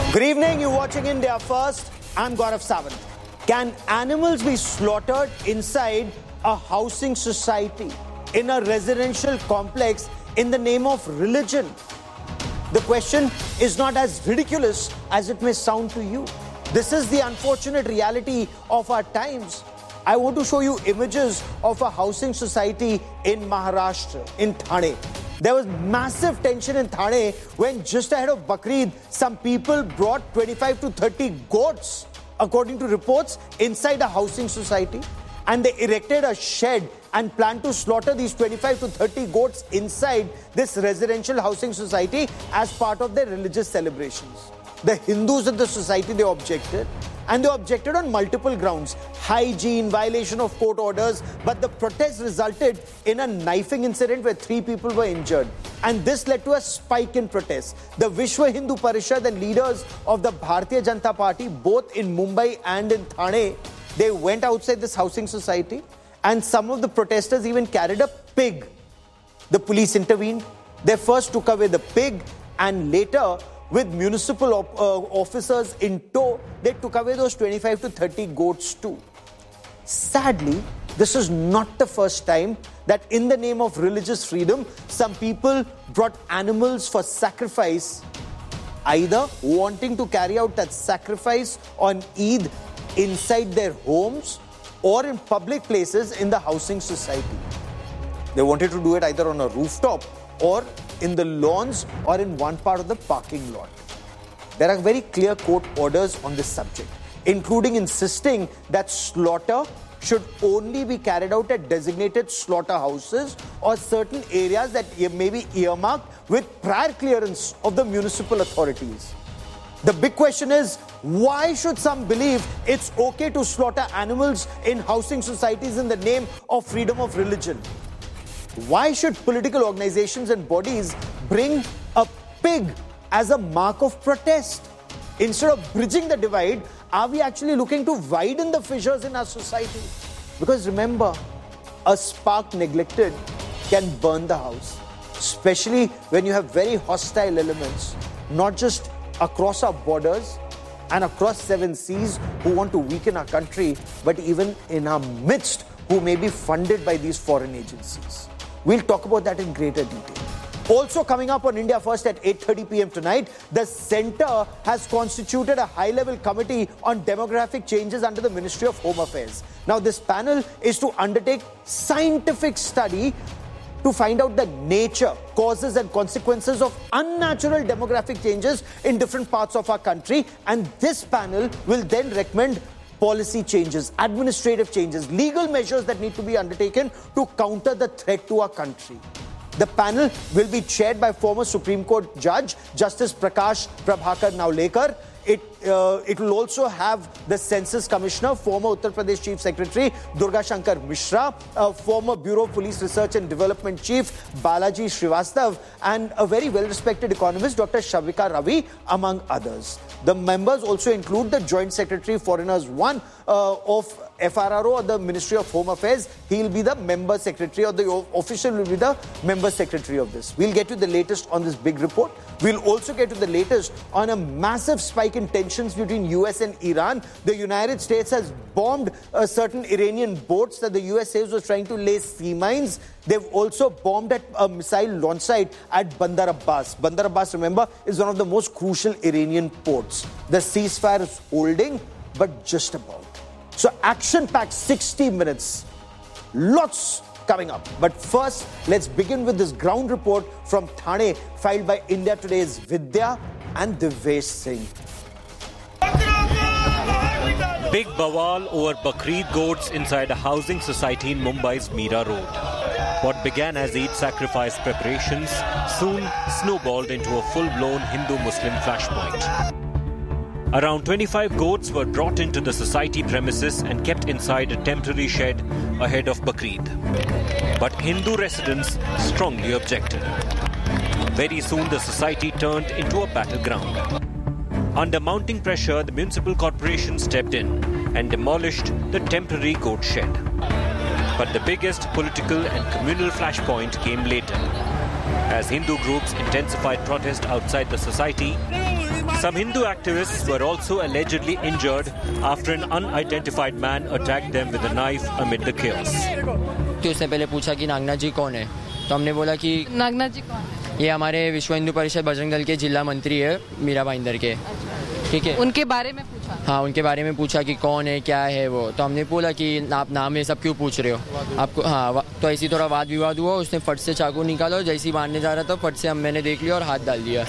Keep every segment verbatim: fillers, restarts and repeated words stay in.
Good evening, you're watching India First. I'm Gaurav Sawant. Can animals be slaughtered inside a housing society, in a residential complex, in the name of religion? The question is not as ridiculous as it may sound to you. This is the unfortunate reality of our times. I want to show you images of a housing society in Maharashtra, in Thane. There was massive tension in Thane when just ahead of Bakrid, some people brought twenty-five to thirty goats, according to reports, inside a housing society. And they erected a shed and planned to slaughter these twenty-five to thirty goats inside this residential housing society as part of their religious celebrations. The Hindus of the society, they objected. And they objected on multiple grounds. Hygiene, violation of court orders. But the protest resulted in a knifing incident where three people were injured. And this led to a spike in protests. The Vishwa Hindu Parishad and leaders of the Bharatiya Janata Party, both in Mumbai and in Thane, they went outside this housing society. And some of the protesters even carried a pig. The police intervened. They first took away the pig, and later, with municipal op- uh, officers in tow, they took away those twenty-five to thirty goats too. Sadly, this is not the first time that in the name of religious freedom, some people brought animals for sacrifice, either wanting to carry out that sacrifice on Eid inside their homes or in public places in the housing society. They wanted to do it either on a rooftop or in the lawns or in one part of the parking lot. There are very clear court orders on this subject, including insisting that slaughter should only be carried out at designated slaughterhouses or certain areas that may be earmarked with prior clearance of the municipal authorities. The big question is, why should some believe it's okay to slaughter animals in housing societies in the name of freedom of religion? Why should political organizations and bodies bring a pig as a mark of protest? Instead of bridging the divide, are we actually looking to widen the fissures in our society? Because remember, a spark neglected can burn the house, especially when you have very hostile elements, not just across our borders and across seven seas who want to weaken our country, but even in our midst who may be funded by these foreign agencies. We'll talk about that in greater detail. Also coming up on India First at eight thirty p.m. tonight, the Centre has constituted a high-level committee on demographic changes under the Ministry of Home Affairs. Now, this panel is to undertake scientific study to find out the nature, causes and consequences of unnatural demographic changes in different parts of our country. And this panel will then recommend policy changes, administrative changes, legal measures that need to be undertaken to counter the threat to our country. The panel will be chaired by former Supreme Court Judge Justice Prakash Prabhakar Naulekar. It, uh, it will also have the Census Commissioner, former Uttar Pradesh Chief Secretary Durga Shankar Mishra, uh, former Bureau of Police Research and Development Chief Balaji Srivastav, and a very well-respected economist, Doctor Shavika Ravi, among others. The members also include the Joint Secretary Foreigners one uh, of F R R O, or the Ministry of Home Affairs. He will be the member secretary, or the official will be the member secretary of this. We'll get to the latest on this big report. We'll also get to the latest on a massive spike in tensions between U S and Iran. The United States has bombed uh, certain Iranian boats that the U S says was trying to lay sea mines. They've also bombed at a missile launch site at Bandar Abbas. Bandar Abbas, remember, is one of the most crucial Iranian ports. The ceasefire is holding, but just about. So action-packed sixty minutes. Lots coming up. But first, let's begin with this ground report from Thane, filed by India Today's Vidya and Divyesh Singh. Big bawal over Bakrid goats inside a housing society in Mumbai's Mira Road. What began as Eid sacrifice preparations soon snowballed into a full-blown Hindu-Muslim flashpoint. Around twenty-five goats were brought into the society premises and kept inside a temporary shed ahead of Bakrid. But Hindu residents strongly objected. Very soon the society turned into a battleground. Under mounting pressure, the municipal corporation stepped in and demolished the temporary goat shed. But the biggest political and communal flashpoint came later, As Hindu groups intensified protest outside the society, some Hindu activists were also allegedly injured after an unidentified man attacked them with a knife amid the chaos. तो उसने पहले पूछा कि नागनाथ जी कौन है, तो हमने बोला कि नागनाथ जी कौन है? ये हमारे विश्व हिंदू परिषद बजरंग दल के जिला मंत्री है मीरा भाईंदर के। ठीक है, उनके बारे में पूछा? हाँ, उनके बारे में पूछा कि कौन है, क्या है वो। तो हमने बोला कि आप नाम ये सब क्यों पूछ रहे हो आपको। हाँ, तो ऐसी थोड़ा वाद विवाद हुआ, उसने फट से चाकू निकाला और जैसे ही मारने जा रहा था फट से हम मैंने देख लिया और हाथ डाल दिया।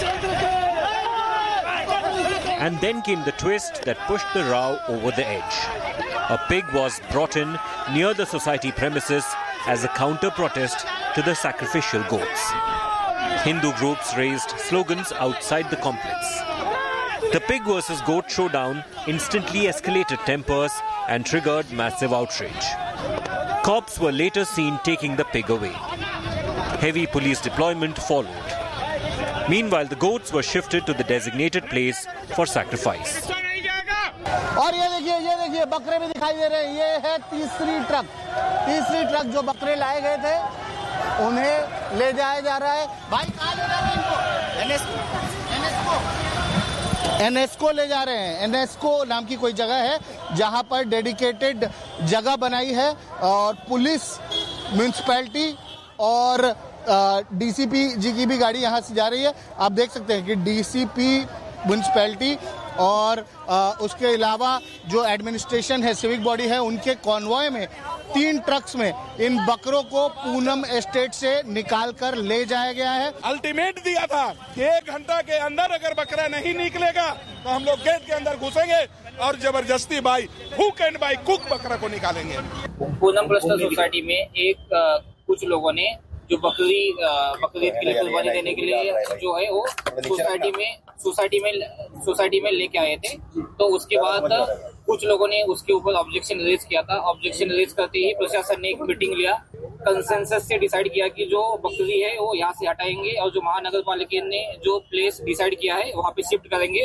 And then came the twist that pushed the row over the edge. A pig was brought in near the society premises as a counter-protest to the sacrificial goats. Hindu groups raised slogans outside the complex. The pig versus goat showdown instantly escalated tempers and triggered massive outrage. Cops were later seen taking the pig away. Heavy police deployment followed. Meanwhile, the goats were shifted to the designated place for sacrifice. और ये देखिए ये देखिए बकरे भी दिखाई दे रहे हैं। ये है तीसरी ट्रक तीसरी ट्रक जो बकरे लाए गए थे उन्हें ले जाया जा रहा है। भाई कहाँ ले जा रहे हैं इनको? एनएसको एनएसको ले जा रहे हैं। एनएसको नाम की कोई जगह है जहां पर डेडिकेटेड जगह बनाई है और पुलिस, म्युनिसिपैलिटी और डीसीपी जी की भी गाड़ी यहां से जा रही है। आप देख सकते हैं कि डीसीपी, म्युनिसिपैलिटी और आ, उसके अलावा जो एडमिनिस्ट्रेशन है, सिविक बॉडी है, उनके कॉन्वॉय में तीन ट्रक्स में इन बकरों को पूनम एस्टेट से निकाल कर ले जाया गया है। अल्टीमेट दिया था कि एक घंटा के अंदर अगर बकरा नहीं निकलेगा तो हम लोग गेट के अंदर घुसेंगे और जबरदस्ती by hook and by cook बकरा को निकालेंगे। पूनम क्लस्टर सोसाइटी में एक आ, कुछ लोगों ने जो बकरी बकरीद के लिए कुर्बानी देने के लिए जो है वो सोसाइटी में सोसाइटी में सोसाइटी में लेके आए थे। तो उसके बाद कुछ लोगों ने उसके ऊपर ऑब्जेक्शन रेज किया था। ऑब्जेक्शन रेज करते ही प्रशासन ने एक मीटिंग लिया, कंसेंसस से डिसाइड किया कि जो बकरी है वो यहाँ से हटाएंगे और जो महानगर पालिका ने जो प्लेस डिसाइड किया है वहाँ पे शिफ्ट करेंगे।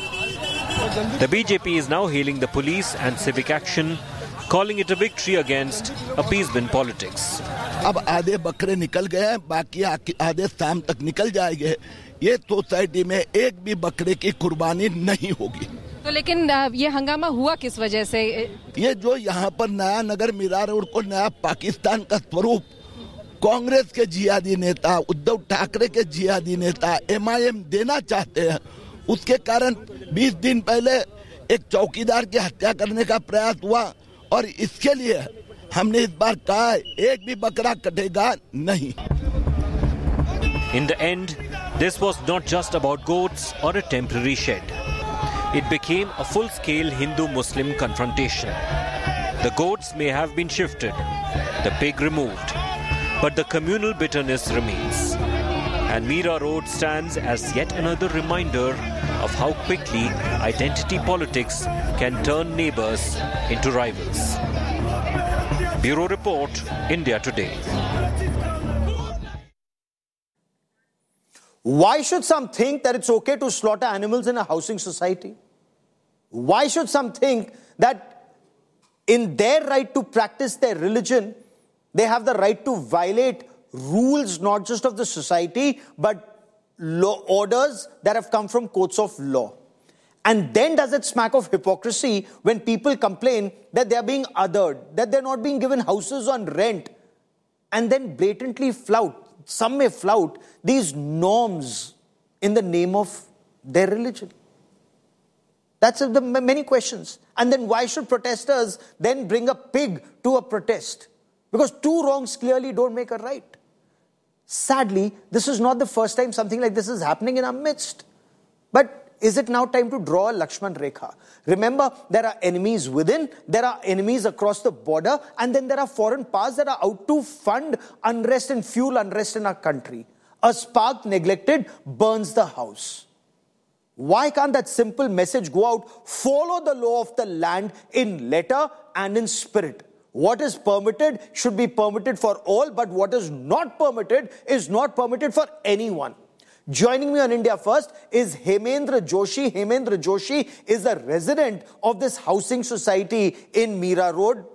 The B J P is now hailing the police and civic action, calling it a victory against appeasement politics. अब आधे बकरे निकल गए हैं, बाकी आधे शाम तक निकल जाएंगे। ये सोसाइटी में एक भी बकरे की कुर्बानी नहीं होगी। तो लेकिन ये हंगामा हुआ किस वजह से? ये जो यहाँ पर नया नगर मीरा रोड को नया पाकिस्तान का स्वरूप कांग्रेस के जिहादी नेता, उद्धव ठाकरे के जिहादी नेता एमआईएम देना चाहते हैं, उसके कारण बीस दिन पहले एक चौकीदार की हत्या करने का प्रयास हुआ और इसके लिए हमने इस बार कहा एक भी बकरा कटेगा नहीं। In the end, this was not just about goats or a temporary shed. It became a full-scale Hindu-Muslim confrontation. The goats may have been shifted, the pig removed, but the communal bitterness remains. And Meera Road stands as yet another reminder of how quickly identity politics can turn neighbors into rivals. Bureau Report, India Today. Why should some think that it's okay to slaughter animals in a housing society? Why should some think that in their right to practice their religion, they have the right to violate rules not just of the society, but law orders that have come from courts of law? And then does it smack of hypocrisy when people complain that they are being othered, that they're not being given houses on rent, and then blatantly flout, some may flout, these norms in the name of their religion? That's the many questions. And then why should protesters then bring a pig to a protest? Because two wrongs clearly don't make a right. Sadly, this is not the first time something like this is happening in our midst. But is it now time to draw a Lakshman Rekha? Remember, there are enemies within, there are enemies across the border, and then there are foreign powers that are out to fund unrest and fuel unrest in our country. A spark neglected burns the house. Why can't that simple message go out? Follow the law of the land in letter and in spirit. What is permitted should be permitted for all, but what is not permitted is not permitted for anyone. Joining me on India First is Hemendra Joshi. Hemendra Joshi is a resident of this housing society in Meera Road.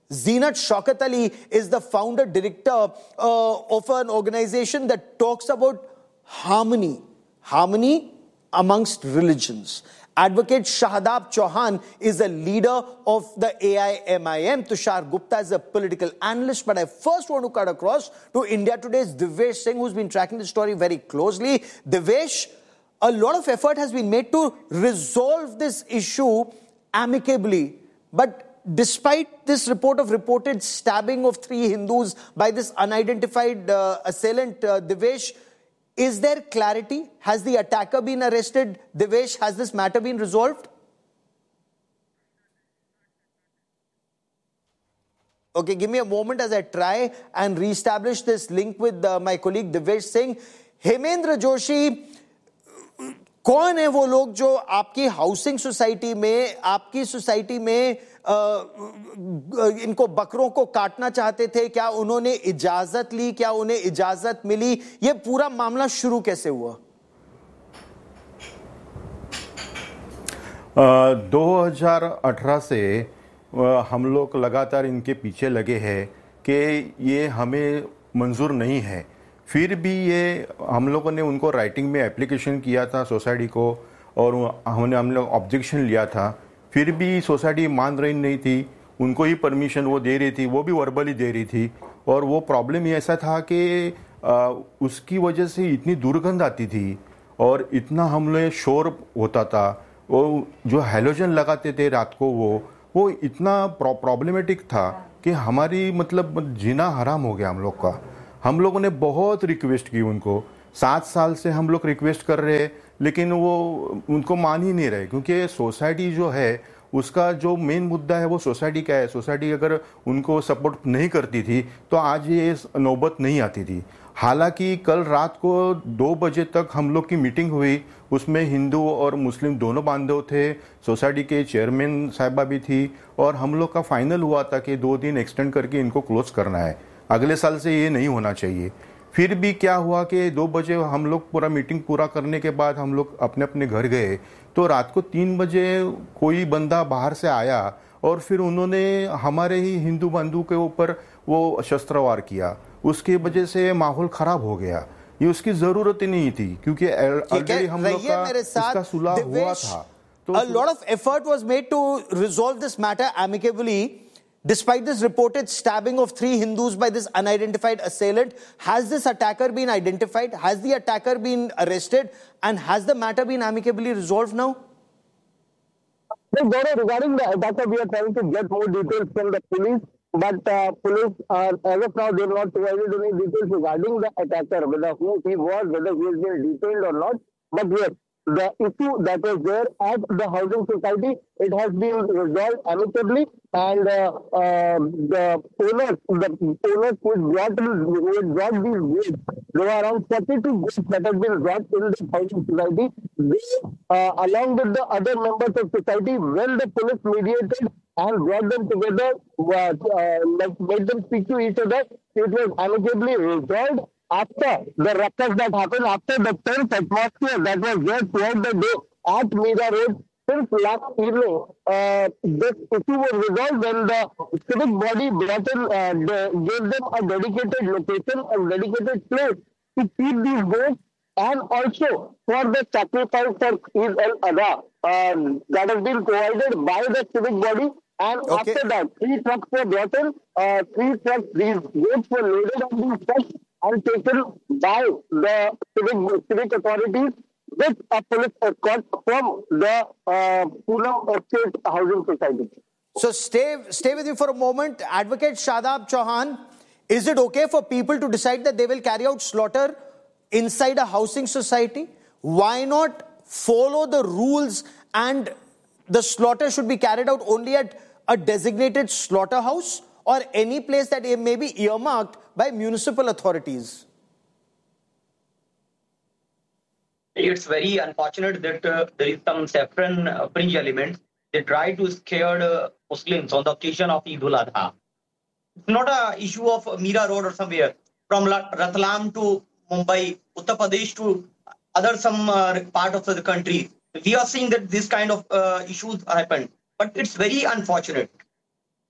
Zeenat Shaukat Ali is the founder director uh, of an organization that talks about harmony, harmony amongst religions. Advocate Shahadab Chauhan is a leader of the A I M I M. Tushar Gupta is a political analyst. But I first want to cut across to India Today's Divyesh Singh, who's been tracking the story very closely. Divyesh, a lot of effort has been made to resolve this issue amicably. But despite this report of reported stabbing of three Hindus by this unidentified uh, assailant, uh, Divyesh, is there clarity? Has the attacker been arrested? Divyesh, has this matter been resolved? Okay, give me a moment as I try and re-establish this link with uh, my colleague Divyesh Singh. Hemendra Joshi, कौन है वो लोग जो आपकी housing society में, आपकी society में आ, इनको बकरों को काटना चाहते थे? क्या उन्होंने इजाजत ली? क्या उन्हें इजाजत मिली? ये पूरा मामला शुरू कैसे हुआ? दो हज़ार अठारह से आ, हम लोग लगातार इनके पीछे लगे हैं कि ये हमें मंजूर नहीं है। फिर भी ये हम लोगों ने उनको राइटिंग में एप्लीकेशन किया था सोसाइटी को, और हमने हम लोग ऑब्जेक्शन लिया था। फिर भी सोसाइटी मान रही नहीं थी, उनको ही परमिशन वो दे रही थी, वो भी वर्बली दे रही थी। और वो प्रॉब्लम ये ऐसा था कि उसकी वजह से इतनी दुर्गंध आती थी और इतना हम लोग शोर होता था। वो जो हैलोजन लगाते थे रात को, वो वो इतना प्रॉब्लमेटिक था कि हमारी मतलब जीना हराम हो गया हम लोग का। हम लोगों ने बहुत रिक्वेस्ट की उनको, सात साल से हम लोग रिक्वेस्ट कर रहे हैं, लेकिन वो उनको मान ही नहीं रहे। क्योंकि सोसाइटी जो है उसका जो मेन मुद्दा है वो सोसाइटी का है। सोसाइटी अगर उनको सपोर्ट नहीं करती थी तो आज ये नौबत नहीं आती थी। हालांकि कल रात को दो बजे तक हम लोग की मीटिंग हुई, उसमें हिंदू और मुस्लिम दोनों बांधव थे, सोसाइटी के चेयरमैन साहिबा भी थी, और हम लोग का फाइनल हुआ था कि दो दिन एक्सटेंड करके इनको क्लोज करना है। अगले साल से ये नहीं होना चाहिए। फिर भी क्या हुआ कि दो बजे हम लोग पूरा मीटिंग पूरा करने के बाद हम लोग अपने अपने घर गए, तो रात को तीन बजे कोई बंदा बाहर से आया और फिर उन्होंने हमारे ही हिंदू बंधु के ऊपर वो शस्त्र वार किया। उसकी वजह से माहौल खराब हो गया। ये उसकी जरूरत ही नहीं थी, क्योंकि ऑलरेडी हम लोग का इसका सुलह हुआ था। तो a lot of effort was made to resolve this matter amicably. Despite this reported stabbing of three Hindus by this unidentified assailant, has this attacker been identified? Has the attacker been arrested? And has the matter been amicably resolved now? Regarding the attacker, we are trying to get more details from the police. But uh, police, uh, as of now, they have not provided any details regarding the attacker, whether who he was, whether he has been detained or not. But yes, the issue that was there at the housing society, it has been resolved amicably, and uh, uh, the owners, the owners who brought, who brought these goods, there were around forty-two goods that have been brought in the housing society. They, uh, along with the other members of society, when the police mediated and brought them together, uh, uh, like made them speak to each other, it was amicably resolved. After the ruckus that happened, after the tense atmosphere that was there throughout the day at Mira Road, since last evening, uh, this issue was resolved when the civic body brought in, uh, the, gave them a dedicated location, a dedicated place to keep these goats, and also for the sacrifice for Eid al-Adha uh, that has been provided by the civic body. And okay. After that, three trucks were brought in, uh, three trucks, these goats were loaded on these trucks and taken by the civic, civic authorities with a police escort from the uh, Poonam Estate Housing Society. So stay, stay with you for a moment. Advocate Shahadab Chauhan, is it okay for people to decide that they will carry out slaughter inside a housing society? Why not follow the rules, and the slaughter should be carried out only at a designated slaughterhouse or any place that may be earmarked by municipal authorities? It's very unfortunate that uh, there is some saffron uh, fringe elements. They try to scare uh, Muslims on the occasion of Eid al-Adha. It's not an issue of Mira Road or somewhere. From Ratlam to Mumbai, Uttar Pradesh to other some uh, part of the country, we are seeing that this kind of uh, issues happen. But it's very unfortunate.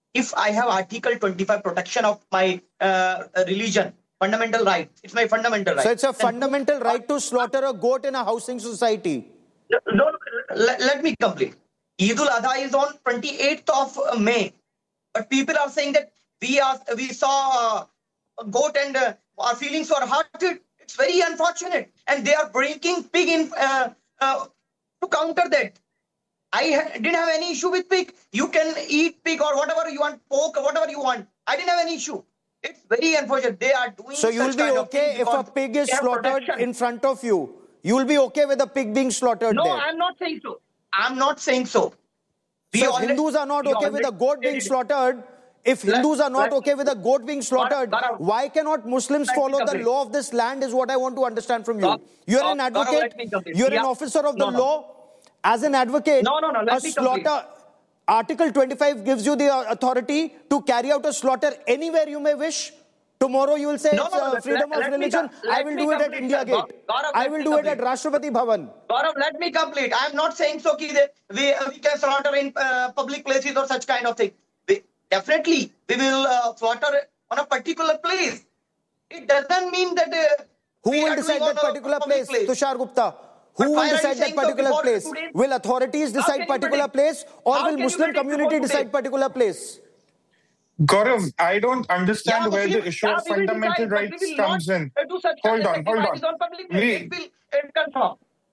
if I have Article twenty-five protection of my uh, religion, fundamental right, it's my fundamental right. So it's a fundamental right to slaughter a goat in a housing society. No, no, let, let me complete. Eid al-Adha is on twenty-eighth of May, but people are saying that we are we saw a goat and uh, our feelings were hurted. It's very unfortunate, and they are breaking pig in uh, uh, to counter that. I ha- didn't have any issue with pig. You can eat pig or whatever you want, pork or whatever you want. I didn't have any issue. It's very unfortunate. They are doing. So you'll be okay if a pig is slaughtered protection. in front of you. You'll be okay with a pig being slaughtered no, there. No, I'm not saying so. I'm not saying so. We so if Hindus are not okay with a goat being slaughtered, if Hindus are not okay with a goat being slaughtered, why cannot Muslims follow the law of this land is what I want to understand from you. You're an advocate, you're an officer of the law. As an advocate, no, no, no, a slaughter, Article twenty-five gives you the authority to carry out a slaughter anywhere you may wish. Tomorrow you will say no, it's no, no, uh, freedom let, of let religion. Me, I will do it at India Gate. Gaurav, I will do it at Rashtrapati Bhavan. Gaurav, let me complete. I am not saying so ki we, we can slaughter in uh, public places or such kind of thing. We, definitely, we will uh, slaughter on a particular place. It doesn't mean that... Uh, Who will decide that particular place? place? Tushar Gupta. Who will decide that particular so place? Today? Will authorities decide particular place or How will Muslim community decide particular place? Gaurav, I don't understand yeah, where Muslim, the issue yeah, of fundamental decide, rights comes in. Hold on, hold on. on we, will,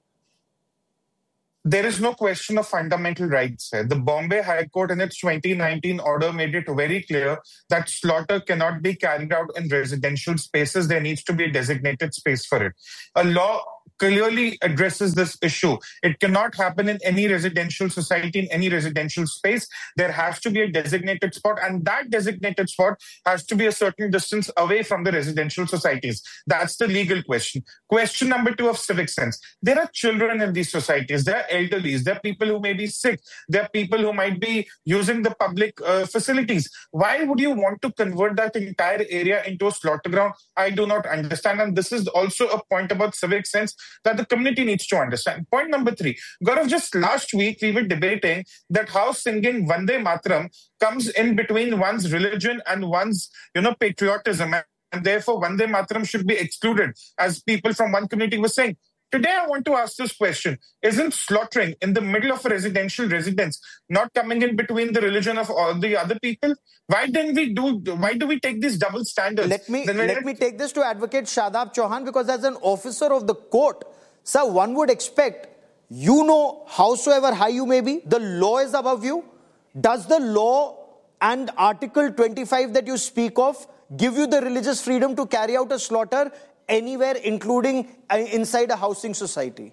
there is no question of fundamental rights here. The Bombay High Court in its twenty nineteen order made it very clear that slaughter cannot be carried out in residential spaces. There needs to be a designated space for it. A law clearly addresses this issue. It cannot happen in any residential society, in any residential space. There has to be a designated spot, and that designated spot has to be a certain distance away from the residential societies. That's the legal question. Question number two of civic sense. There are children in these societies. There are elderlies. There are people who may be sick. There are people who might be using the public uh, facilities. Why would you want to convert that entire area into a slaughter ground? I do not understand. And this is also a point about civic sense that the community needs to understand. Point number three. Gaurav, just last week we were debating that how singing Vande Mataram comes in between one's religion and one's, you know, patriotism. And therefore Vande Mataram should be excluded, as people from one community were saying. Today I want to ask this question. Isn't slaughtering in the middle of a residential residence not coming in between the religion of all the other people? Why didn't we do, why do we take these double standards? Let me, let me take this to Advocate Shadab Chauhan, because as an officer of the court, sir, one would expect, you know, howsoever high you may be, the law is above you. Does the law and Article twenty-five that you speak of give you the religious freedom to carry out a slaughter anywhere, including inside a housing society?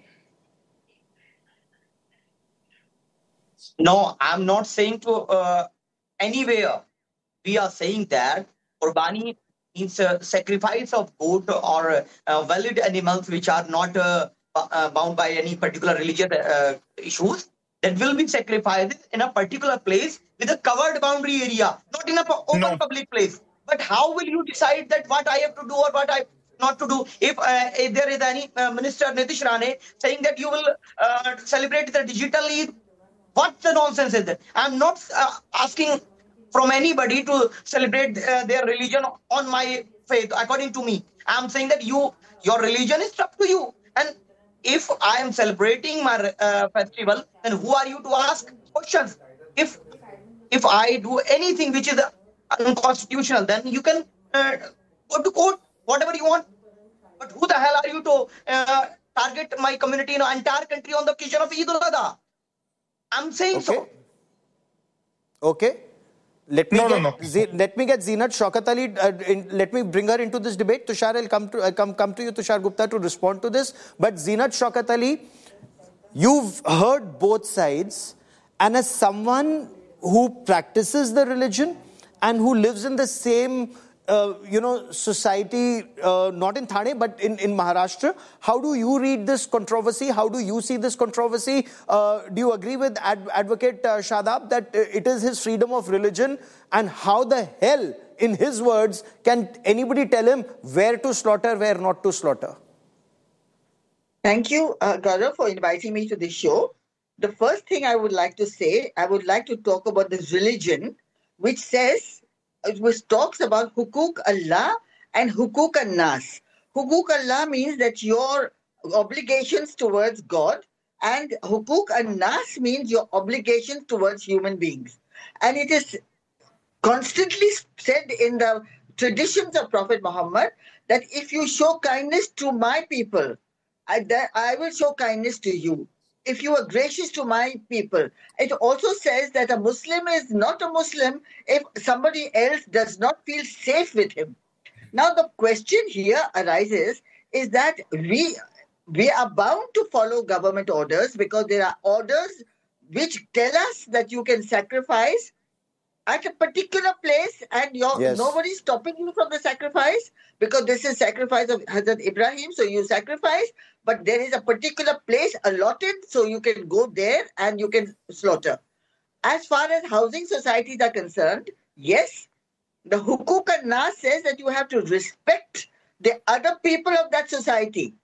No, I'm not saying to uh, anywhere. We are saying that Qurbani means uh, sacrifice of goat or uh, valid animals which are not uh, uh, bound by any particular religious uh, issues, that will be sacrificed in a particular place with a covered boundary area, not in a open no. public place. But how will you decide that what I have to do or what I not to do? If, uh, if there is any uh, Minister Nitish Rane saying that you will uh, celebrate the digital Eid, what the nonsense is that? I'm not uh, asking from anybody to celebrate uh, their religion on my faith, according to me. I'm saying that you, your religion is up to you. And if I am celebrating my uh, festival, then who are you to ask questions? If, if I do anything which is unconstitutional, then you can uh, go to court, whatever you want. But who the hell are you to uh, target my community in the entire country on the occasion of Eid al-Adha? I'm saying okay. so. Okay. Let me no, get no, no. Z- let me get Zeenat Shaukat Ali. Uh, in, let me bring her into this debate. Tushar, I'll come to uh, come come to you, Tushar Gupta, to respond to this. But Zeenat Shaukat Ali, you've heard both sides, and as someone who practices the religion and who lives in the same uh, you know society, uh, not in Thane but in in Maharashtra, how do you read this controversy? How do you see this controversy? Uh, do you agree with Ad- Advocate uh, Shadab that uh, it is his freedom of religion, and how the hell, in his words, can anybody tell him where to slaughter, where not to slaughter? Thank you, uh, Gaurav, for inviting me to this show. The first thing I would like to say, I would like to talk about this religion which says, which talks about hukuk Allah and hukuk an-nas. Hukuk Allah means that your obligations towards God, and hukuk an-nas means your obligations towards human beings. And it is constantly said in the traditions of Prophet Muhammad that if you show kindness to my people, I, that I will show kindness to you. If you are gracious to my people. It also says that a Muslim is not a Muslim if somebody else does not feel safe with him. Now the question here arises is that we we are bound to follow government orders because there are orders which tell us that you can sacrifice at a particular place and you're, Yes. nobody's stopping you from the sacrifice because this is sacrifice of Hazrat Ibrahim, so you sacrifice, but there is a particular place allotted so you can go there and you can slaughter. As far as housing societies are concerned, yes, the Hukuk an-Nas says that you have to respect the other people of that society.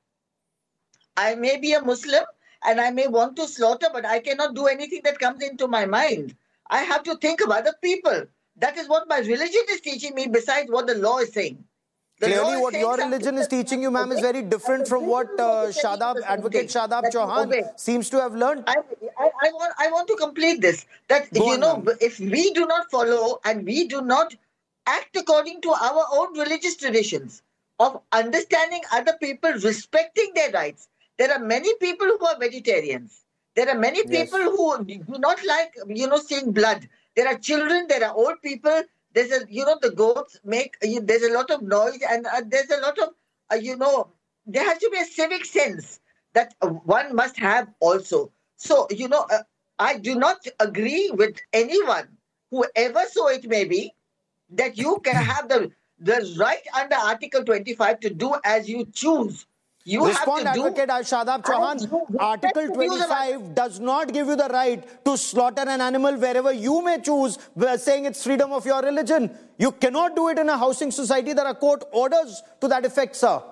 I may be a Muslim and I may want to slaughter, but I cannot do anything that comes into my mind. I have to think of other people. That is what my religion is teaching me besides what the law is saying. The law Clearly, is what saying your something religion is that- teaching you, ma'am, is very different from what uh, Shadab, Advocate Shadab That you Chauhan obey. seems to have learned. I, I, I want I want to complete this. That Go you on, know, ma'am. if we do not follow and we do not act according to our own religious traditions of understanding other people, respecting their rights. There are many people who are vegetarians. There are many Yes. people who do not like, you know, seeing blood. There are children, there are old people. There's a, you know, the goats make, there's a lot of noise and uh, there's a lot of, uh, you know, there has to be a civic sense that uh, one must have also. So, you know, uh, I do not agree with anyone, whoever so it may be, that you can have the, the right under Article twenty-five to do as you choose. You Respond, have to Advocate do Shadab as Chauhan. you respect Article the views of twenty-five does not give you the right to slaughter an animal wherever you may choose, uh, saying it's freedom of your religion. You cannot do it in a housing society. There are court orders to that effect, sir.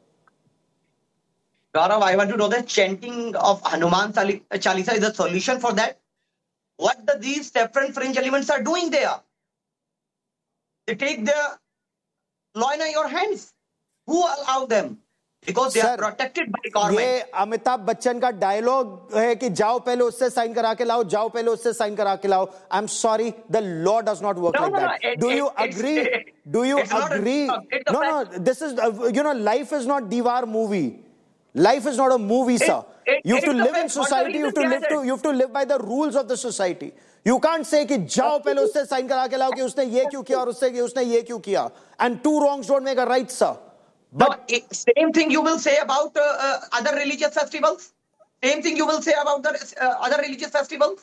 Gaurav, I want to know that chanting of Hanuman Chali- Chalisa is a solution for that. What the, these different fringe elements are doing there? They take the law in your hands. Who allow them? Because they Sir, are protected by government. ये अमिताभ बच्चन का dialogue है कि जाओ पहले उससे sign करा के लाओ, जाओ पहले उससे साइन करा के लाओ. I'm sorry, the law does not work No, like no, no, that. it- Do it- you it's- agree? it- Do you it's not a- agree? it's a No, no, this is, uh, you know, life is not Diwar movie. Life is not a movie, sir. it- You have to it's a live in fact. What the society, you have to reason live to, behind you have to live by the rules of the society. You can't say कि जाओ पहले उससे sign करा के लाओ कि उसने ये क्यों किया और उससे कि उसने ये क्यों किया. And two wrongs don't make a right, sir. But no, it, same thing you will say about uh, uh, other religious festivals. Same thing you will say about the uh, other religious festivals.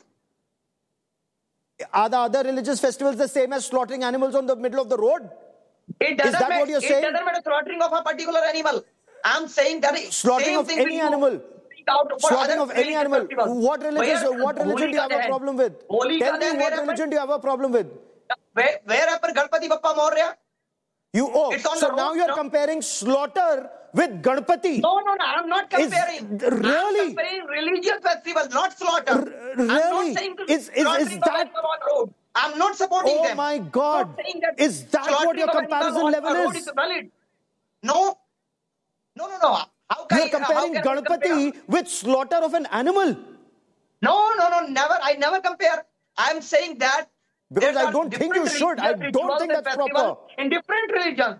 Are the other religious festivals the same as slaughtering animals on the middle of the road? It doesn't Is that matter. what you're It saying? doesn't matter slaughtering of a particular animal. I'm saying that is Slaughtering same of thing any will you animal. speak out for Slaughtering other of any religious animal. festivals. What religious? Where- What religion Holi do you have ka a dahan. problem with? Holi Tell ka me dahan, what where religion do you have a problem with? Where, where पर Ganpati Bappa Maurya? You oh, It's on so the now road, you're no? comparing slaughter with Ganpati. No, no, no. I'm not Is- comparing. really? I'm comparing religious festivals, not slaughter. R- I'm really? not saying to Is- is- is slaughtering of that- animal on road. I'm not supporting Oh them. my God! I'm not saying that Is that what slaughtering your of animal comparison on level a road is? valid. No. No, no, no. How can You're comparing how can I compare? Ganpati with slaughter of an animal. No, no, no, never. I never compare. I'm saying that Because there I are don't think you different should. I religious don't rituals think and that's festivals proper. in different religions.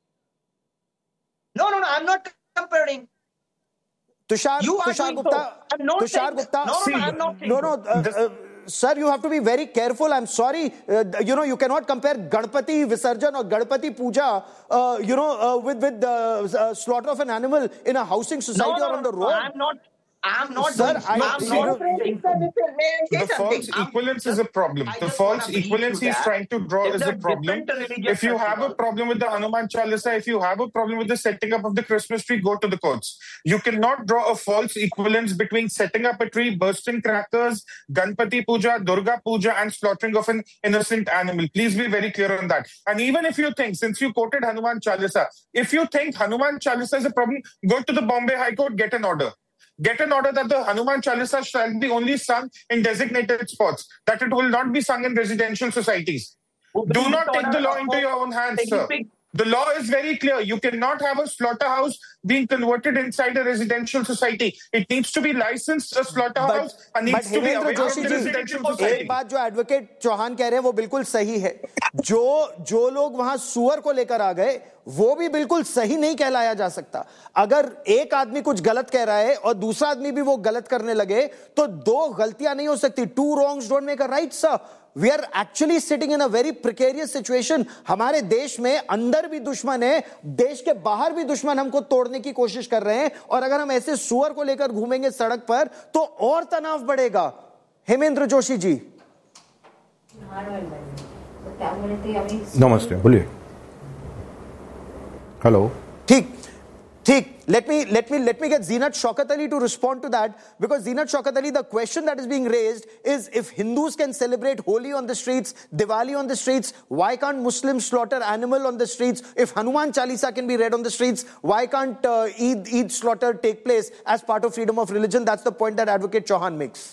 No, no, no. I'm not comparing. Tushar, You are Tushar doing Gupta, so. I'm not Tushar saying- Gupta. No, no, no, see, I'm not saying no, no, so. uh, This- uh, sir, you have to be very careful. I'm sorry. Uh, you know, you cannot compare Ganpati Visarjan or Ganpati Puja, uh, you know, uh, with with the uh, slaughter of an animal in a housing society No, no, or on no, the no, road. I'm not. I'm not Sir, doing. I- I'm see, not no- saying. May I say The false something? equivalence is a problem. I The just false wanna brief equivalence you he's that trying to draw it's is a a problem. different religious If you have a festival. problem with the Hanuman Chalisa, if you have a problem with the setting up of the Christmas tree, go to the courts. You cannot draw a false equivalence between setting up a tree, bursting crackers, Ganpati Puja, Durga Puja, and slaughtering of an innocent animal. Please be very clear on that. And even if you think, since you quoted Hanuman Chalisa, if you think Hanuman Chalisa is a problem, go to the Bombay High Court, get an order. Get an order that the Hanuman Chalisa shall be only sung in designated spots, that it will not be sung in residential societies. Do not take the law into your own hands, sir. The law is very clear. You cannot have a slaughterhouse being converted inside a residential society. It needs to be licensed, a slaughterhouse, but, and needs to be away from the residential society. एक बात जो advocate Chauhan कह रहे हैं वो बिल्कुल सही है. जो जो लोग वहां सुअर को लेकर आ गए वो भी बिल्कुल सही नहीं कहलाया जा सकता. अगर एक आदमी कुछ गलत कह रहा है और दूसरा आदमी भी वो गलत करने लगे तो दो गलतियां नहीं हो सकती. Two wrongs don't make a right, sir. We are actually sitting in a very precarious situation. हमारे देश में अंदर भी दुश्मन है, देश के बाहर भी दुश्मन हमको तोड़ने की कोशिश कर रहे हैं, और अगर हम ऐसे सुअर को लेकर घूमेंगे सड़क पर तो और तनाव बढ़ेगा. हेमेंद्र जोशी जी. नमस्ते, बोलिए. हेलो. ठीक ठीक let me let me let me get Zeenat Shaukat Ali to respond to that, because Zeenat Shaukat Ali, the question that is being raised is, if Hindus can celebrate Holi on the streets, Diwali on the streets, why can't Muslims slaughter animal on the streets? If Hanuman Chalisa can be read on the streets, why can't uh, Eid, Eid slaughter take place as part of freedom of religion? That's the point that Advocate Chauhan makes.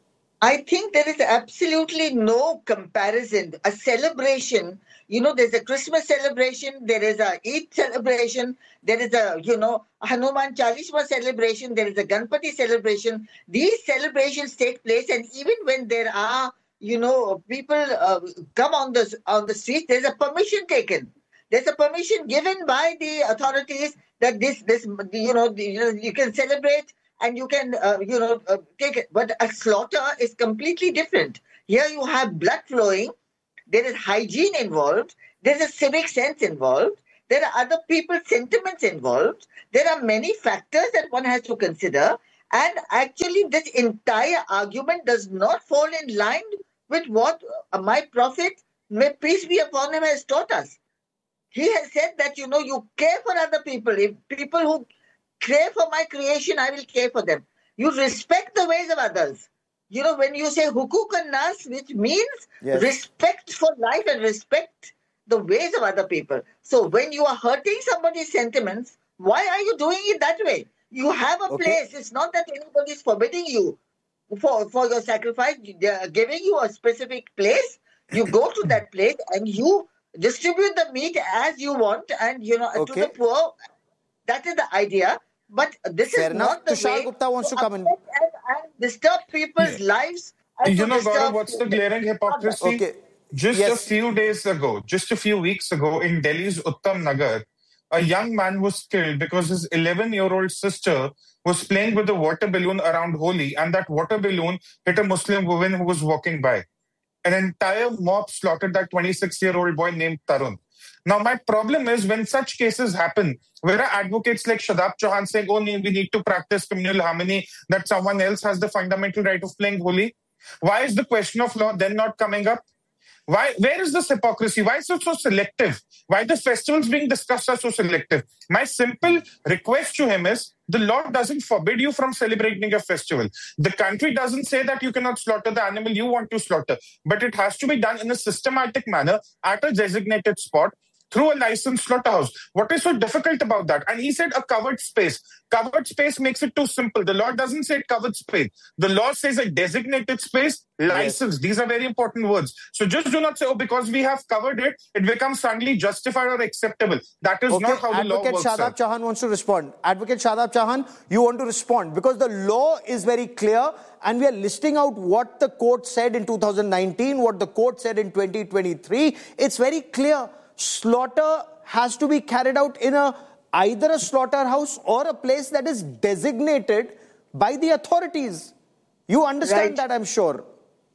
I think there is absolutely no comparison. A celebration, you know, there's a Christmas celebration, there is a Eid celebration, there is a, you know, Hanuman Chalisa celebration, there is a Ganpati celebration. These celebrations take place, and even when there are, you know, people uh, come on the, on the street, there's a permission taken. There's a permission given by the authorities that this, this you know, you can celebrate and you can, uh, you know, uh, take it. But a slaughter is completely different. Here you have blood flowing. There is hygiene involved. There is a civic sense involved. There are other people's sentiments involved. There are many factors that one has to consider. And actually, this entire argument does not fall in line with what my Prophet, may peace be upon him, has taught us. He has said that, you know, you care for other people. If people who care for my creation, I will care for them. You respect the ways of others. You know, when you say hukuk an-nas, which means yes. respect for life and respect the ways of other people. So when you are hurting somebody's sentiments, why are you doing it that way? You have a okay. place. It's not that anybody is forbidding you for, for your sacrifice. They are giving you a specific place. You go to that place and you distribute the meat as you want, and, you know, okay. to the poor. That is the idea. But this Fair is enough. not the Tushar way Gupta wants to, to come in and, and disturb people's yeah. lives. And you know, Gaurav, what's the glaring hypocrisy? Okay. Just yes. a few days ago, just a few weeks ago, in Delhi's Uttam Nagar, a young man was killed because his eleven-year-old sister was playing with a water balloon around Holi, and that water balloon hit a Muslim woman who was walking by. An entire mob slaughtered that twenty-six-year-old boy named Tarun. Now, my problem is when such cases happen, where are advocates like Shadab Chauhan saying, oh, we need to practice communal harmony, that someone else has the fundamental right of playing Holi? Why is the question of law then not coming up? Why? Where is this hypocrisy? Why is it so selective? Why the festivals being discussed are so selective? My simple request to him is, the law doesn't forbid you from celebrating a festival. The country doesn't say that you cannot slaughter the animal you want to slaughter, but it has to be done in a systematic manner at a designated spot through a licensed slaughterhouse. What is so difficult about that? And he said a covered space. Covered space makes it too simple. The law doesn't say covered space. The law says a designated space, licensed. Yes. These are very important words. So just do not say, oh, because we have covered it, it becomes suddenly justified or acceptable. That is okay. not how Advocate the law works. Advocate Shadab Chauhan wants to respond. Advocate Shadab Chauhan, you want to respond because the law is very clear, and we are listing out what the court said in two thousand nineteen, what the court said in twenty twenty-three. It's very clear. Slaughter has to be carried out in a either a slaughterhouse or a place that is designated by the authorities. You understand right. that, I'm sure.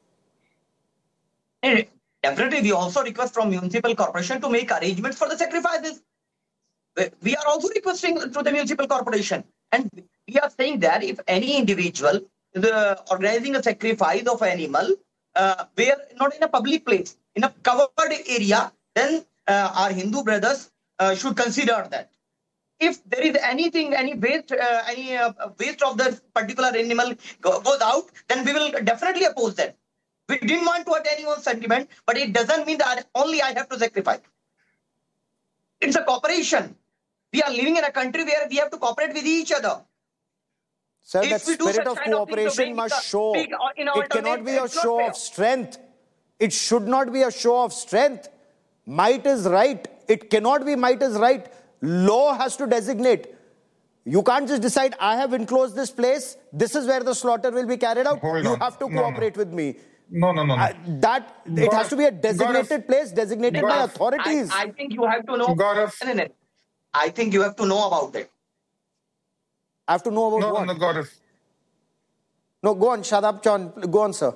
And definitely, we also request from municipal corporation to make arrangements for the sacrifices. We are also requesting to the municipal corporation, and we are saying that if any individual is uh, organizing a sacrifice of animal, uh, where not in a public place, in a covered area, then Uh, our Hindu brothers uh, should consider that. If there is anything, any waste, uh, any uh, waste of the particular animal go, goes out, then we will definitely oppose that. We didn't want to hurt anyone's sentiment, but it doesn't mean that only I have to sacrifice. It's a cooperation. We are living in a country where we have to cooperate with each other. Sir, if that spirit of cooperation must show. It cannot be a show of strength. It should not be a show of strength. Might is right. It cannot be might is right. Law has to designate. You can't just decide, I have enclosed this place, this is where the slaughter will be carried out. Hold you on. have to No, cooperate no. with me. No, no, no, no. Uh, that, it Gaurav, has to be a designated Gaurav, place, designated by Gaurav, authorities. I, I think you have to know. Gaurav. No, no, no. I think you have to know about it. I have to know about No, what? no, Gaurav. No, go on, Shadab Chauhan. Go on, sir.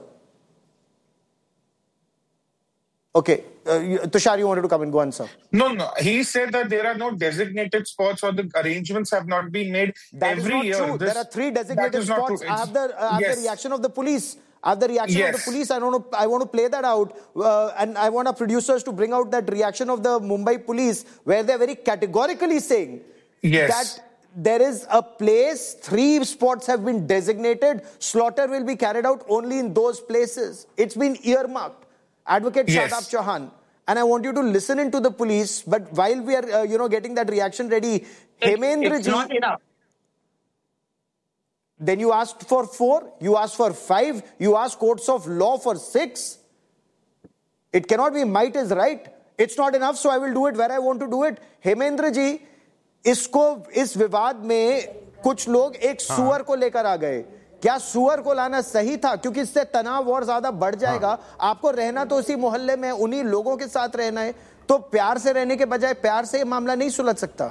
Okay. Uh, you, Tushar, you wanted to come in. Go on, sir. No, no. He said that there are no designated spots or the arrangements have not been made That every is not year. true. This- there are three that designated is not spots. true. I have the, uh, I have Yes. the reaction of the police. I have the reaction of Yes. the police. I want to, I want to play that out. Uh, and I want our producers to bring out that reaction of the Mumbai police, where they're very categorically saying Yes. that there is a place, three spots have been designated. Slaughter will be carried out only in those places. It's been earmarked. Advocate Yes. Shadab Chauhan. And I want you to listen into the police. But while we are, uh, you know, getting that reaction ready, It- Hemendra it's ji, not enough. then you asked for four, you asked for five, you asked courts of law for six. It cannot be might is right. It's not enough, so I will do it where I want to do it. Hemendra ji, इसको इस विवाद में कुछ लोग एक सुअर को लेकर आ गए. क्या सुअर को लाना सही था? क्योंकि इससे तनाव और ज्यादा बढ़ जाएगा. आपको रहना तो उसी मोहल्ले में उन्हीं लोगों के साथ रहना है, तो प्यार से रहने के बजाय प्यार से ये मामला नहीं सुलझ सकता.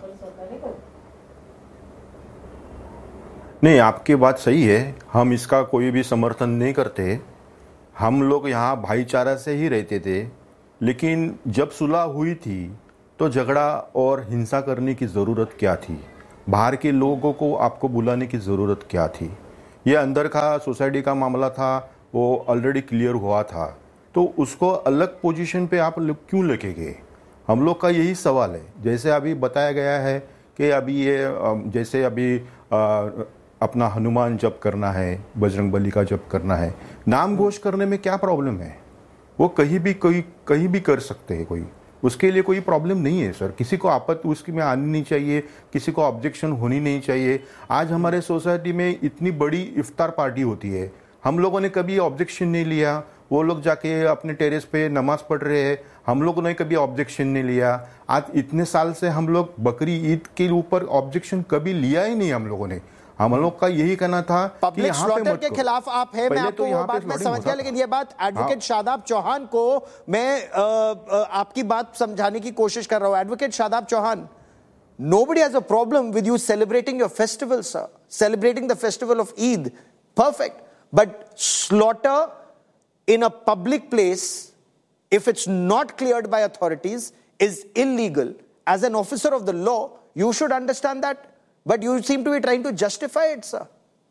नहीं, आपकी बात सही है. हम इसका कोई भी समर्थन नहीं करते. हम लोग यहाँ भाईचारा से ही रहते थे, लेकिन जब सुलह हुई थी तो झगड़ा और हिंसा करने की ज़रूरत क्या थी? बाहर के लोगों को आपको बुलाने की ज़रूरत क्या थी? ये अंदर का सोसाइटी का मामला था, वो ऑलरेडी क्लियर हुआ था, तो उसको अलग पोजीशन पे आप लोग क्यों लेके गए? हम लोग का यही सवाल है. जैसे अभी बताया गया है कि अभी ये जैसे अभी आ, अपना हनुमान जप करना है, बजरंगबली का जप करना है, नाम घोष करने में क्या प्रॉब्लम है? वो कहीं भी कोई कहीं भी कर सकते हैं, कोई उसके लिए कोई प्रॉब्लम नहीं है सर. किसी को आपत्ति उसकी में आनी नहीं चाहिए, किसी को ऑब्जेक्शन होनी नहीं चाहिए. आज हमारे सोसाइटी में इतनी बड़ी इफ्तार पार्टी होती है, हम लोगों ने कभी ऑब्जेक्शन नहीं लिया. वो लोग जाके अपने टेरेस पे नमाज पढ़ रहे हैं, हम लोगों ने कभी ऑब्जेक्शन नहीं लिया. आज इतने साल से हम लोग बकरी ईद के ऊपर ऑब्जेक्शन कभी लिया ही नहीं. हम लोगों ने हम लोग का यही कहना था कि यहाँ पे मत के खिलाफ आप हैं. मैं आपको वो बात में समझ गया, लेकिन ये बात एडवोकेट शादाब चौहान को मैं आ, आ, आपकी बात समझाने की कोशिश कर रहा हूं. Advocate Shadab Chauhan, nobody has a problem with you celebrating your festival, sir. Celebrating the festival of Eid, perfect. But slaughter in a public place, if it's not cleared by authorities, is illegal. As an officer of the law, you should understand that. But you seem to be trying to justify it, sir.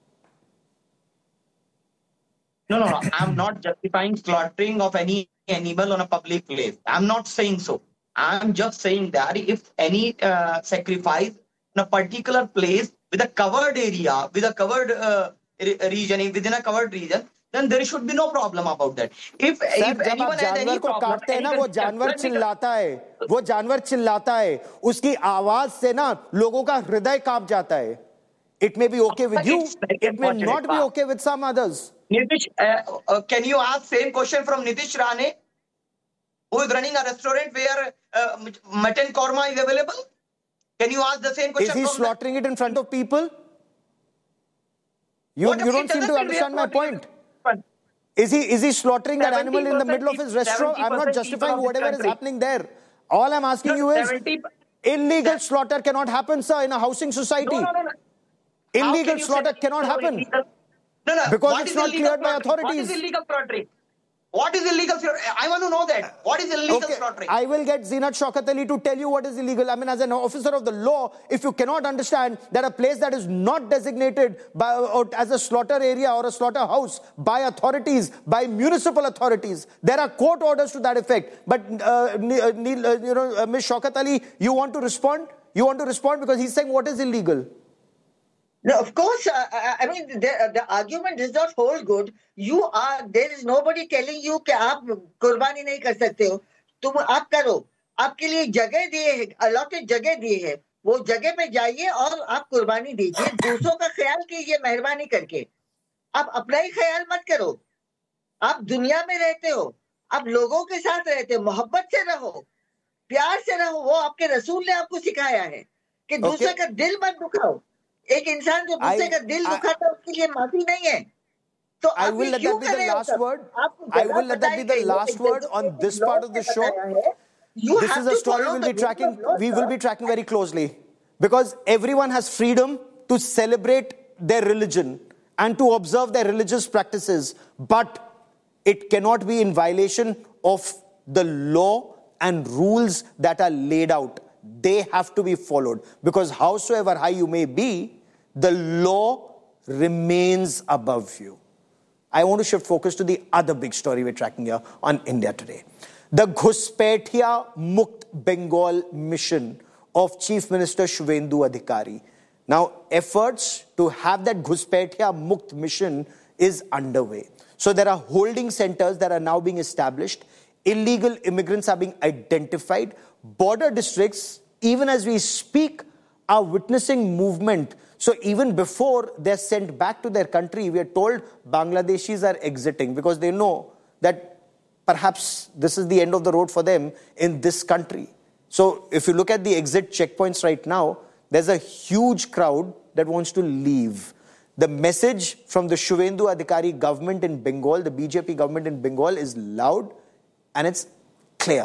No, no, no. I'm not justifying slaughtering of any animal on a public place. I'm not saying so. I'm just saying that if any uh, sacrifice in a particular place with a covered area, with a covered uh, re- region, within a covered region, then there should be no problem about that. If, Sir, if जब anyone आप has जानवर any को problem, काटते हैं ना, any वो जानवर let me- चिल्लाता है, वो जानवर चिल्लाता है, उसकी आवाज से ना लोगों का हृदय कांप जाता है. It may be okay with you, it may not be okay with some others. Nitish, uh, uh, can you ask same question from Nitish Rane, who is running a restaurant where uh, mutton korma is available? Can you ask the same question? Is he from slaughtering it in front of people? You, What if you he don't seem to doesn't understand my slaughtering point. Is he is he slaughtering that animal in the middle of his restaurant? I'm not justifying whatever is happening there. All I'm asking you is, illegal slaughter cannot happen, sir, in a housing society. No, no, no, no. Illegal you slaughter say cannot happen. illegal? No, no. Because What it's is not illegal cleared by slaughtering? authorities. What is illegal slaughtering? What is illegal slaughtering? I want to know that. What is illegal Okay, slaughtering? I will get Zinat Shaukat Ali to tell you what is illegal. I mean, as an officer of the law, if you cannot understand that a place that is not designated by, or as a slaughter area or a slaughterhouse by authorities, by municipal authorities, there are court orders to that effect. But, uh, Neil, uh, you know, uh, Miz Shaukat Ali, you want to respond? You want to respond because he's saying what is illegal? No, of course. Uh, I I mean, the, the argument does not hold good. You are there is nobody telling you कि आप कुर्बानी नहीं कर सकते हो. तुम आप करो. आपके लिए जगह दिए है, अलॉटेड जगह दिए है. वो जगह पे जाइए और आप कुर्बानी दीजिए. दूसरों का ख्याल कीजिए मेहरबानी करके. आप अपना ही ख्याल मत करो. आप दुनिया में रहते हो. आप लोगों के साथ रहते, मोहब्बत से रहो, प्यार से रहो। वो आपके रसूल ने आपको सिखाया है कि Okay. दूसरे का दिल मत दुखाओ। एक इंसान जो दूसरे I- का दिल I- दुखाता है उसके लिए माफी नहीं है। तो I आप will ये let क्यों that be कर the रहे हो last सब? word. आपको I जगह will let that बताई be the गई है, last word on executive this part of the law show. में बताया है, you This have is a to story follow we'll the be rule tracking. of law, We will sir. be tracking very closely because everyone has freedom to celebrate their religion and to observe their religious practices, but it cannot be in violation of the law and rules that are laid out. They have to be followed because howsoever high you may be, the law remains above you. I want to shift focus to the other big story we're tracking here on India Today. The Ghuspatia Mukt Bengal mission of Chief Minister Shubhendu Adhikari. Now, efforts to have that Ghuspatia Mukt mission is underway. So there are holding centers that are now being established. Illegal immigrants are being identified. Border districts, even as we speak, are witnessing movement. So even before they're sent back to their country, we are told Bangladeshis are exiting because they know that perhaps this is the end of the road for them in this country. So if you look at the exit checkpoints right now, there's a huge crowd that wants to leave. The message from the Shubhendu Adhikari government in Bengal, the B J P government in Bengal, is loud and it's clear.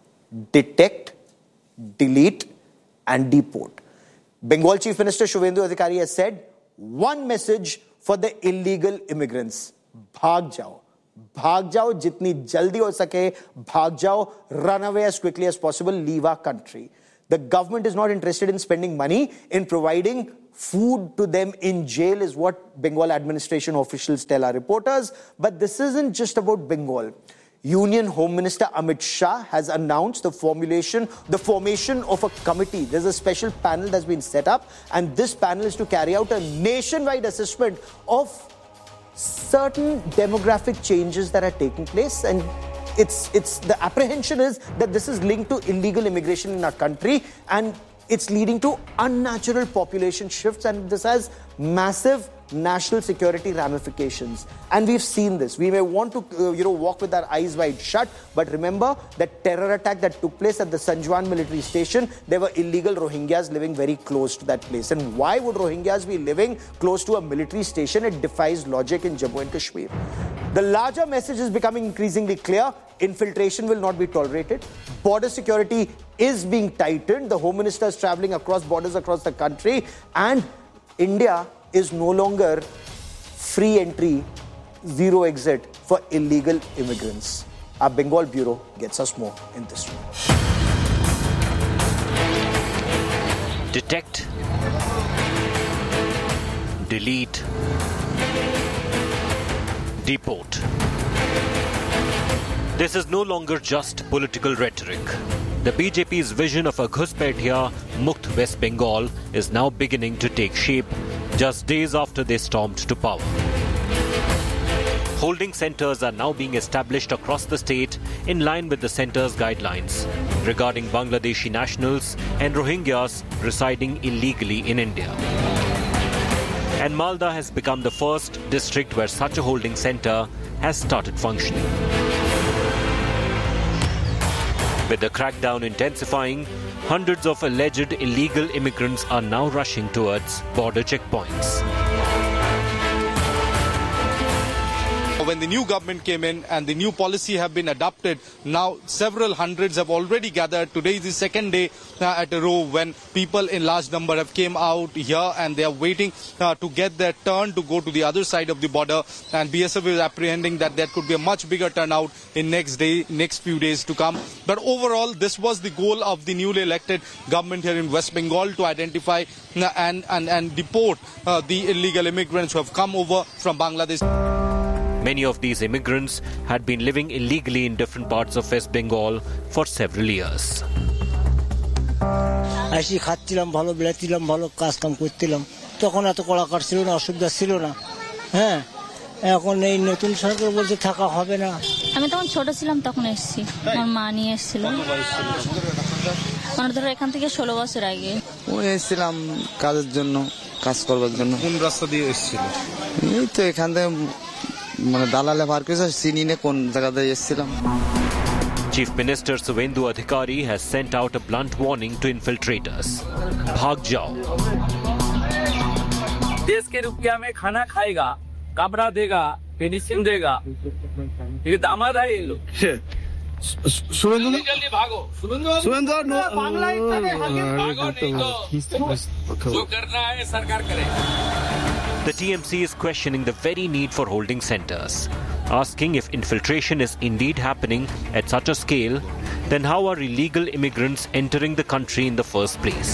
Detect, delete, and deport. Bengal Chief Minister Shubhendu Adhikari has said, one message for the illegal immigrants. Bhag jao. Bhag jao, jitni jaldi ho sake, bhag jao, run away as quickly as possible, leave our country. The government is not interested in spending money in providing food to them in jail, is what Bengal administration officials tell our reporters. But this isn't just about Bengal. Union Home Minister Amit Shah has announced the formulation, the formation of a committee. There's a special panel that's been set up, and this panel is to carry out a nationwide assessment of certain demographic changes that are taking place. And it's, it's the apprehension is that this is linked to illegal immigration in our country, and it's leading to unnatural population shifts, and this has massive national security ramifications. And we've seen this. We may want to, uh, you know, walk with our eyes wide shut, but remember that terror attack that took place at the Sanjuan military station, there were illegal Rohingyas living very close to that place. And why would Rohingyas be living close to a military station? It defies logic in Jammu and Kashmir. The larger message is becoming increasingly clear. Infiltration will not be tolerated. Border security is being tightened. The Home Minister is traveling across borders across the country, and India is no longer free entry, zero exit for illegal immigrants. Our Bengal Bureau gets us more in this room. Detect, delete, deport. This is no longer just political rhetoric. The B J P's vision of a Ghuspatia Mukt West Bengal is now beginning to take shape just days after they stormed to power. Holding centers are now being established across the state in line with the center's guidelines regarding Bangladeshi nationals and Rohingyas residing illegally in India. And Malda has become the first district where such a holding center has started functioning. With the crackdown intensifying, hundreds of alleged illegal immigrants are now rushing towards border checkpoints. When the new government came in and the new policy have been adopted, now several hundreds have already gathered. Today is the second day uh, at a row when people in large number have came out here and they are waiting uh, to get their turn to go to the other side of the border. And B S F is apprehending that there could be a much bigger turnout in next day, next few days to come. But overall, this was the goal of the newly elected government here in West Bengal, to identify uh, and, and, and deport uh, the illegal immigrants who have come over from Bangladesh. Many of these immigrants had been living illegally in different parts of West Bengal for several years. আসি খাচ্ছিলাম ভালো বেড়াচ্ছিলাম ভালো কাজ কাম করছিলাম তখন এত কড়াকড় ছিল না অসুবিধা ছিল না হ্যাঁ এখন এই নতুন সরকার বলছে থাকা হবে না আমি তখন ছোট ছিলাম তখন এসেছি আমার মা নিয়ে এসেছিল মানে ধরো এখান থেকে ষোলো বছর আগে ওই এসেছিলাম কাজের জন্য কাজ করবার জন্য কোন রাস্তা দিয়ে এসেছিল এই তো এখান থেকে মানে দালালে বার করেছে চিনি না কোন জায়গাতে এসেছিলাম। Chief Minister Suvendu Adhikari has sent out a blunt warning to infiltrators. Bhag jao. देश के रुपया में खाना खाएगा, कपड़ा देगा, पेंशन देगा, ये दामाद है ये लोग। सुवेंदु जल्दी भागो, सुवेंदु सुवेंदु नो बांग्ला इतना भागो नहीं तो जो करना है सरकार करे। The T M C is questioning the very need for holding centers, asking if infiltration is indeed happening at such a scale, then how are illegal immigrants entering the country in the first place?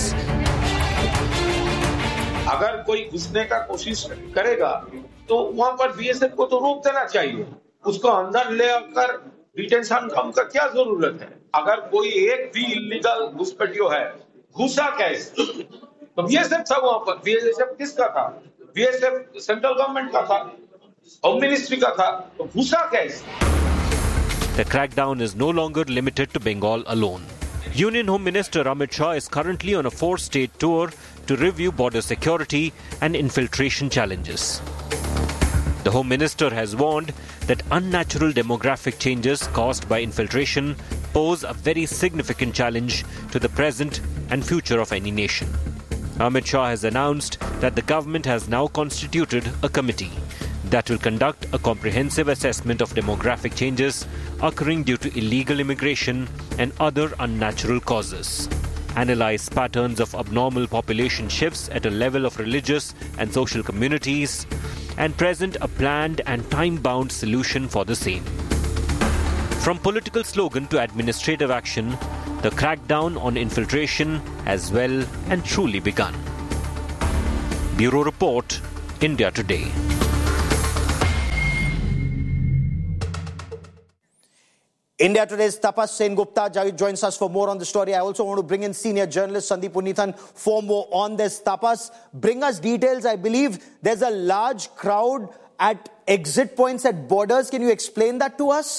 अगर कोई घुसने का कोशिश करेगा तो वहां पर B S F को तो रोक देना चाहिए, उसको अंदर ले आकर डिटेंशन कम का क्या जरूरत है? अगर कोई एक भी इलीगल घुसपैठियो है, घुसा कैसे? तो बी एस एफ था वहां पर, बी एस एफ किसका था? B S F central government का था, होम मिनिस्ट्री का था, तो घुसा कैसे? The crackdown is no longer limited to Bengal alone. Union Home Minister Amit Shah is currently on a four-state tour to review border security and infiltration challenges. The Home Minister has warned that unnatural demographic changes caused by infiltration pose a very significant challenge to the present and future of any nation. Amit Shah has announced that the government has now constituted a committee that will conduct a comprehensive assessment of demographic changes occurring due to illegal immigration and other unnatural causes, analyze patterns of abnormal population shifts at a level of religious and social communities, and present a planned and time-bound solution for the same. From political slogan to administrative action, the crackdown on infiltration has well and truly begun. Bureau Report, India Today. India Today's Tapas Sengupta joins us for more on the story. I also want to bring in senior journalist Sandeep Puneethan for more on this. Tapas, bring us details. I believe there's a large crowd at exit points at borders. Can you explain that to us?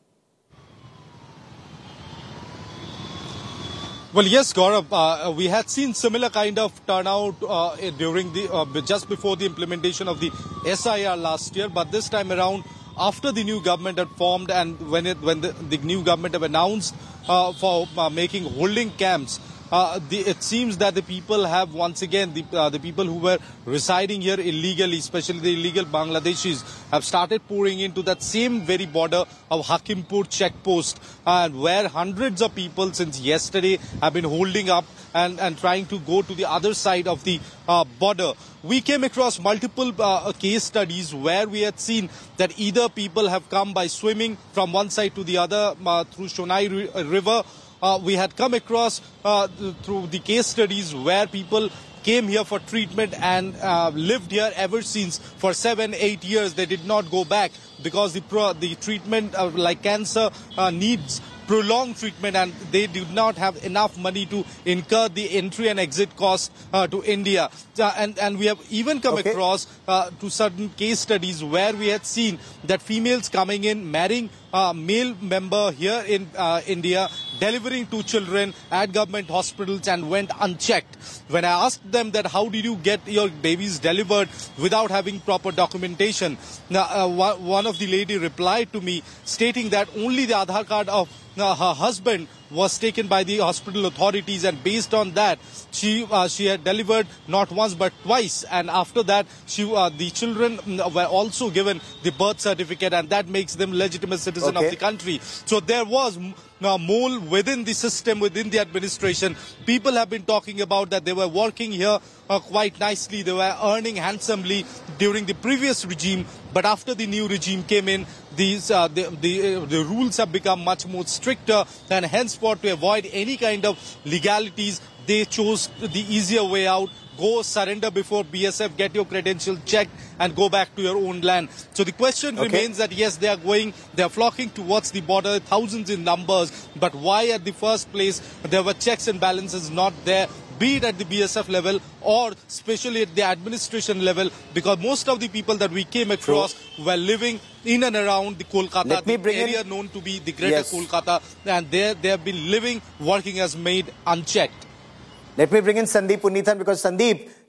Well, yes, Gaurav, uh, we had seen similar kind of turnout uh, during the uh, just before the implementation of the S I R last year, but this time around, after the new government had formed and when it when the, the new government have announced uh, for uh, making holding camps, uh, the, it seems that the people have once again, the, uh, the people who were residing here illegally, especially the illegal Bangladeshis, have started pouring into that same very border of Hakimpur checkpost, and uh, where hundreds of people since yesterday have been holding up and, and trying to go to the other side of the uh, border. We came across multiple uh, case studies where we had seen that either people have come by swimming from one side to the other uh, through Shonai River. Uh, we had come across uh, through the case studies where people came here for treatment and uh, lived here ever since for seven, eight years. They did not go back because the pro the treatment uh, like cancer uh, needs prolonged treatment, and they did not have enough money to incur the entry and exit costs uh, to India. Uh, and, and we have even come okay. across uh, to certain case studies where we had seen that females coming in, marrying a male member here in uh, India, delivering two children at government hospitals and went unchecked. When I asked them that how did you get your babies delivered without having proper documentation, now, uh, one of the lady replied to me stating that only the Aadhaar card of uh, her husband was taken by the hospital authorities, and based on that she uh, she had delivered not once but twice, and after that she uh, the children were also given the birth certificate, and that makes them legitimate citizen okay. of the country. So there was a mole within the system, within the administration. People have been talking about that they were working here uh, quite nicely, they were earning handsomely during the previous regime, but after the new regime came in, these uh, the, the, uh, the rules have become much more stricter, and henceforth to avoid any kind of legalities, they chose the easier way out. Go surrender before B S F, get your credentials checked and go back to your own land. So the question okay. remains that yes, they are going, they are flocking towards the border, thousands in numbers, but why at the first place there were checks and balances not there, be it at the B S F level or especially at the administration level, because most of the people that we came across True. were living in and around the Kolkata, the area in... known to be the greater yes. Kolkata, and there they have been living, working as maid unchecked. Let me bring in Sandeep Puneethan, because Sandeep,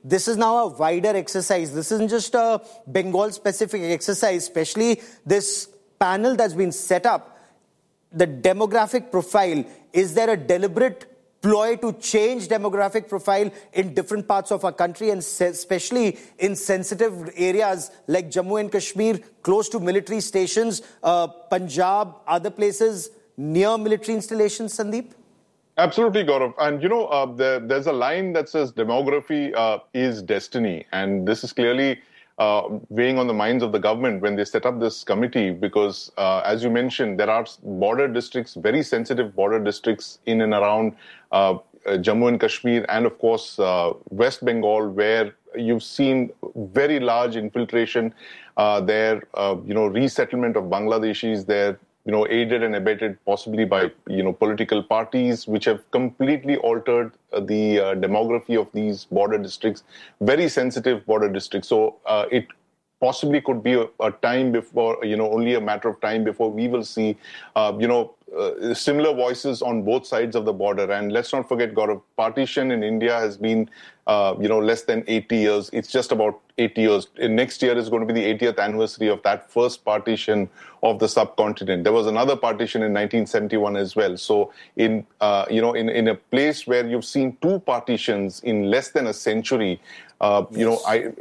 this is now a wider exercise. This isn't just a Bengal-specific exercise, especially this panel that's been set up. The demographic profile, is there a deliberate ploy to change demographic profile in different parts of our country, and especially in sensitive areas like Jammu and Kashmir, close to military stations, uh, Punjab, other places near military installations, Sandeep? Absolutely, Gaurav. And, you know, uh, there, there's a line that says demography uh, is destiny. And this is clearly uh, weighing on the minds of the government when they set up this committee, because, uh, as you mentioned, there are border districts, very sensitive border districts in and around uh, Jammu and Kashmir, and, of course, uh, West Bengal, where you've seen very large infiltration uh, there, uh, you know, resettlement of Bangladeshis there, you know, aided and abetted possibly by, you know, political parties, which have completely altered uh, the uh, demography of these border districts, very sensitive border districts. So uh, it possibly could be a, a time before, you know, only a matter of time before we will see, uh, you know, uh, similar voices on both sides of the border. And let's not forget, Gaurav, partition in India has been, uh, you know, less than eighty years. It's just about eighty years. In next year is going to be the eightieth anniversary of that first partition of the subcontinent. There was another partition in nineteen seventy-one as well. So in, uh, you know, in, in a place where you've seen two partitions in less than a century, uh, yes. you know, I,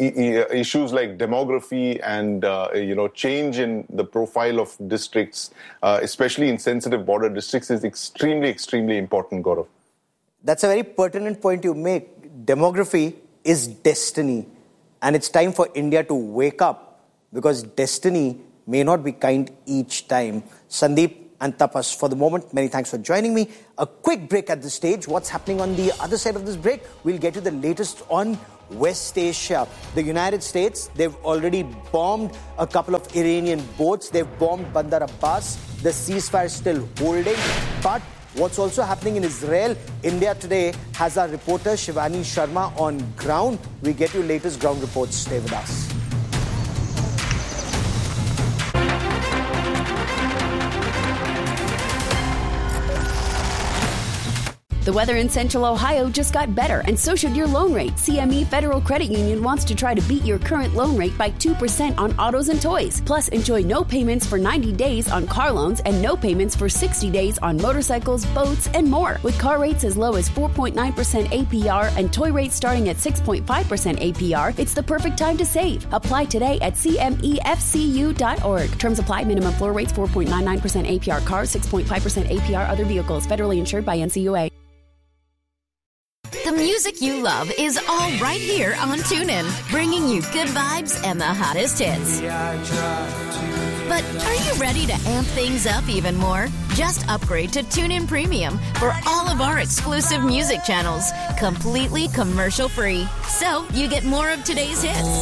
issues like demography and, uh, you know, change in the profile of districts, uh, especially in sensitive border districts, is extremely, extremely important, Gaurav. That's a very pertinent point you make. Demography is destiny. And it's time for India to wake up, because destiny may not be kind each time. Sandeep and Tapas, for the moment, many thanks for joining me. A quick break at this stage. What's happening on the other side of this break? We'll get you the latest on West Asia. The United States, they've already bombed a couple of Iranian boats. They've bombed Bandar Abbas. The ceasefire is still holding. But what's also happening in Israel? India Today has our reporter Shivani Sharma on ground. We get you latest ground reports. Stay with us. The weather in Central Ohio just got better, and so should your loan rate. C M E Federal Credit Union wants to try to beat your current loan rate by two percent on autos and toys. Plus, enjoy no payments for ninety days on car loans and no payments for sixty days on motorcycles, boats, and more. With car rates as low as four point nine percent A P R and toy rates starting at six point five percent A P R, it's the perfect time to save. Apply today at C M E F C U dot org. Terms apply. Minimum floor rates four point nine nine percent A P R cars, six point five percent A P R other vehicles. Federally insured by N C U A. The music you love is all right here on TuneIn, bringing you good vibes and the hottest hits. But are you ready to amp things up even more? Just upgrade to TuneIn Premium for all of our exclusive music channels, completely commercial-free. So you get more of today's hits,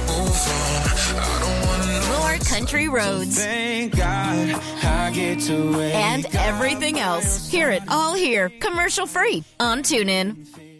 more country roads, Thank God I get to and everything else. Hear it all here, commercial-free on TuneIn.